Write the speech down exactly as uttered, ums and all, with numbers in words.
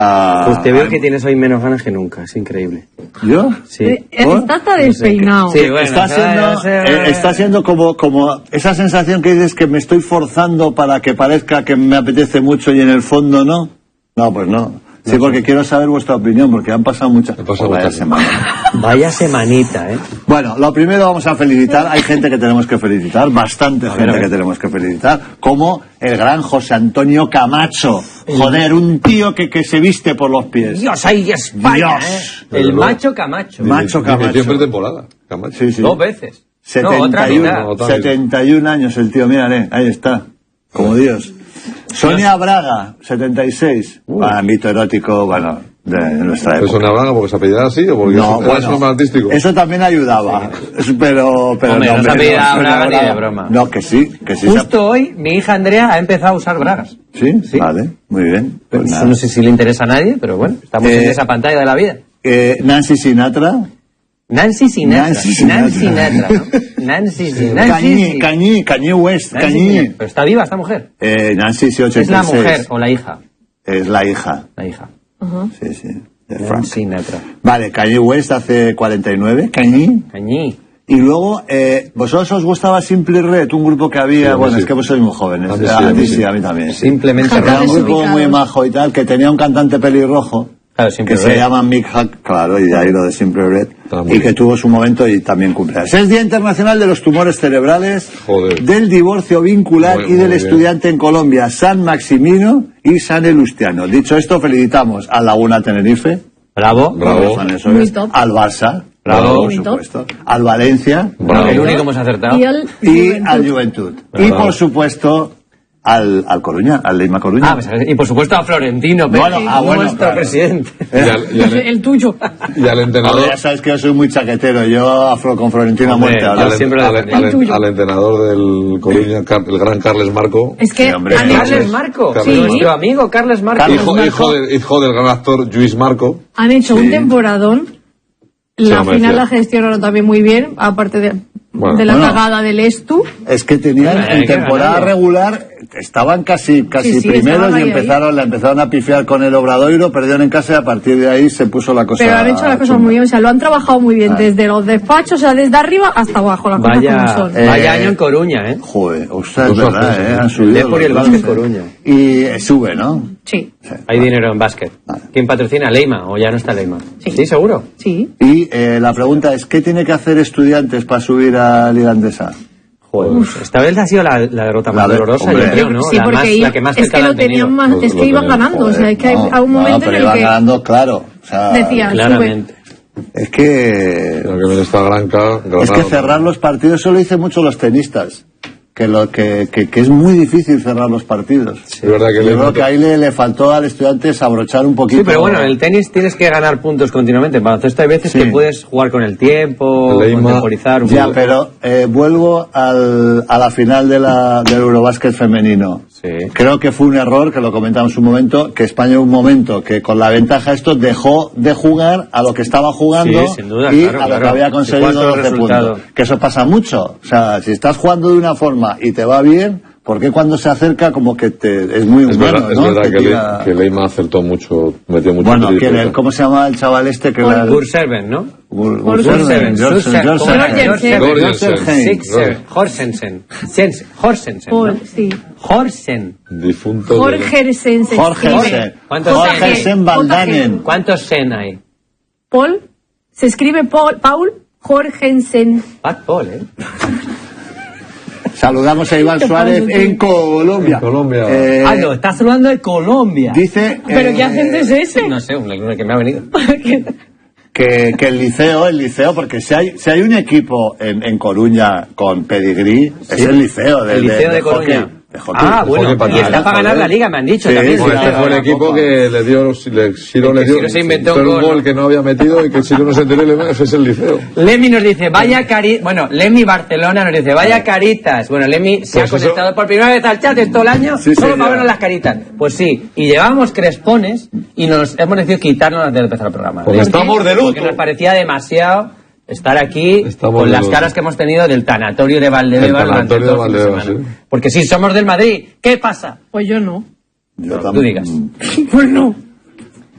Uh, pues te veo que tienes hoy menos ganas que nunca, es increíble. ¿Yo? Sí. Eh, está hasta despeinado. Sí, bueno, está siendo, eh, está siendo como, como esa sensación que dices que me estoy forzando para que parezca que me apetece mucho y en el fondo no. No, pues no. Sí, porque quiero saber vuestra opinión, porque han pasado muchas... Pasado oh, vaya muchas semana. Vaya semanita, ¿eh? Bueno, lo primero vamos a felicitar, hay gente que tenemos que felicitar, bastante gente ver, que tenemos que felicitar, como el gran José Antonio Camacho. Joder, un tío que, que se viste por los pies. Dios, ahí España, Dios. ¿eh? El macho Camacho. Macho Camacho. Siempre temporada, Camacho. Sí, sí. Dos veces. setenta y uno, no, setenta y un años el tío, mírale, ahí está, como Dios. Sonia Braga, setenta y seis. Uh. Ah, mito erótico, bueno, de, de nuestra época. ¿Sonia Braga porque se apellidaba así o porque no, es, bueno, es más artístico? Eso también ayudaba, sí. pero... pero hombre, no, no se apellidaba no, Braga ni de broma. No, que sí, que sí. Justo se... hoy mi hija Andrea ha empezado a usar bragas. ¿Sí? Sí. Vale, muy bien. Pues eso no sé si le interesa a nadie, pero bueno, estamos eh, en esa pantalla de la vida. Eh, Nancy Sinatra... Nancy Sinatra. Nancy Sinatra. Nancy Sinatra, ¿no? Nancy Sinatra. Cañí, Cañí, Cañí West, Nancy Cañí. Sinatra. Pero está viva esta mujer. Eh, Nancy, sí, ochenta y seis. ¿Es la mujer o la hija? Es la hija. La hija. Uh-huh. Sí, sí. De Nancy Frank Sinatra. Vale, Cañí West hace cuarenta y nueve. Cañí. Cañí. Y luego, eh, ¿vosotros os gustaba Simple Red? Un grupo que había, sí, bueno, sí. Es que vos sois muy jóvenes. A mí, sí, a ti sí, sí, a mí también. Simplemente. Era un grupo muy majo y tal, que tenía un cantante pelirrojo. Claro, que se llama Mick Hack, claro, y de ahí lo de Simple Red, también. Y que tuvo su momento y también cumple. Es Día Internacional de los Tumores Cerebrales, joder, del Divorcio Vincular muy, y del estudiante bien. En Colombia, San Maximino y San Elustiano. Dicho esto, felicitamos al Laguna Tenerife. Bravo, bravo. Eso es, al Barça. Bravo, por supuesto. Al Valencia. Bravo. El único que hemos acertado. Y, el y al Juventud. Bravo. Y por supuesto... Al, al Coruña, al Leima Coruña. Ah, pues, y por supuesto a Florentino Pérez, bueno, ah, bueno, nuestro claro. presidente. Y al, y al, el tuyo. Y al entrenador. Ya sabes que yo soy muy chaquetero, yo afro con Florentino a muerte. Al, al, siempre al, al, al, al entrenador del Coruña, el gran Carles Marco. Es que, sí, hombre, Carles Marco, Carles sí. Marco. Nuestro amigo Carles Marco. Carles hijo, Marco. Hijo, de, hijo del gran actor Lluís Marco. Han hecho sí. un temporadón. La sí, final la gestionaron también muy bien, aparte de, bueno, de la bueno, cagada del Estu. Es que tenían bueno, en temporada regular, estaban casi casi sí, sí, primeros y empezaron ahí. La empezaron a pifiar con el Obradoiro, perdieron en casa y a partir de ahí se puso la cosa. Pero han hecho las cosas muy bien, o sea, lo han trabajado muy bien, ah. desde los despachos, o sea, desde arriba hasta abajo, las vaya, cosas como son. Eh, vaya año en Coruña, ¿eh? Joder, ostras, es verdad, ¿eh? Han subido. Depor y el básquet Coruña. Y eh, sube, ¿no? Sí. sí. Hay vale. dinero en básquet. Vale. ¿Quién patrocina? Leima, o ya no está Leima. Sí, ¿Sí seguro? Sí. Y eh, la pregunta es, ¿qué tiene que hacer Estudiantes para subir a Liga Andesa? Joder, Uf. esta vez ha sido la, la derrota más dolorosa, yo creo, ¿no? Sí, la, porque más, iba, la que más es que lo tenían más, es que iban ganando, joder, o sea, es que no, hay un momento no, pero en el iban que ganando, claro, o sea, decían, claramente. Sube. Es que lo que viene esta Granca, es que cerrar los partidos, eso lo dicen mucho los tenistas. Que, lo, que, que, que es muy difícil cerrar los partidos. Sí, verdad que yo creo que ahí le, le faltó al estudiante abrochar un poquito. Sí, pero bueno, en el tenis tienes que ganar puntos continuamente. En baloncesto hay veces sí. que puedes jugar con el tiempo, contemporizar un Ya, poco. pero eh, vuelvo al, a la final de la, del Eurobásquet femenino. Sí. Creo que fue un error, que lo comentamos un momento, que España en un momento que con la ventaja esto dejó de jugar a lo que estaba jugando sí, sin duda, y claro, a lo claro. que había conseguido doce puntos. Que eso pasa mucho. O sea, si estás jugando de una forma y te va bien, ¿por qué cuando se acerca como que te es muy humano, es verdad, ¿no? Es verdad que, tira... Le, que Leima acertó mucho, metió mucho. Bueno, ¿quién es? ¿Cómo se llama el chaval este que la... Gurserven, ¿no? Gurserven, Jorgensen, Jorgensen, Jorgensen, sí. Jorgen. Difunto. Jorgensen. Jorgensen. Jorgensen Valdanen. ¿Cuántos sen hay? Paul. Se escribe Paul, Paul Jorgensen. Bad Paul, ¿eh? Saludamos a Iván Suárez en Colombia. En Colombia. Eh, ah, no, está saludando de Colombia. Dice. ¿Pero eh, qué acento es ese? No sé, un que me ha venido. que, que el liceo, el liceo, porque si hay, si hay un equipo en, en Coruña con pedigrí, sí. es el liceo. De, el liceo de, de Coruña. Hockey. Ah, bueno, y está para ganar la liga, me han dicho sí, también. Sí, este fue un equipo que le dio, le, Siro le dio Siro se inventó un gol, gol que no había metido y que Siro no se enteró, ese es el liceo. Lemmy nos dice, vaya caritas, bueno, Lemmy Barcelona nos dice, vaya caritas. Bueno, Lemmy se pues ha conectado eso... por primera vez al chat en todo el año, sí, solo sí, para vernos las caritas. Pues sí, y llevamos crespones y nos hemos decidido quitarnos antes de empezar el programa. Porque estamos de luto. Porque nos parecía demasiado estar aquí Estamos con las luto. caras que hemos tenido del tanatorio de Valdebebas durante todo el fin de semana. Sí. Porque si somos del Madrid, ¿qué pasa? Pues yo no. Yo no, tú digas. Pues no.